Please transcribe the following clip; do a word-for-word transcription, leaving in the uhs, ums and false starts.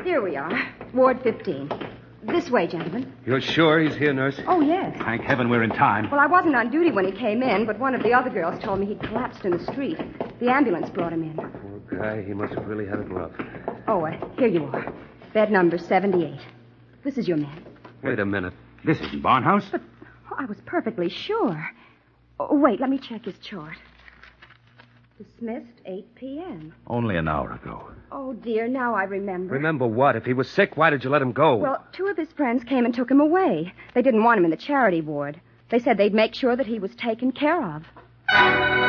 Here we are. Ward fifteen. This way, gentlemen. You're sure he's here, nurse? Oh, yes. Thank heaven we're in time. Well, I wasn't on duty when he came in, but one of the other girls told me he'd collapsed in the street. The ambulance brought him in. Poor guy. He must have really had it rough. Oh, uh, here you are. Bed number seventy-eight. This is your man. Wait a minute. This isn't Barnhouse. But oh, I was perfectly sure. Oh, wait, let me check his chart. Dismissed eight p.m. Only an hour ago. Oh, dear, now I remember. Remember what? If he was sick, why did you let him go? Well, two of his friends came and took him away. They didn't want him in the charity ward. They said they'd make sure that he was taken care of.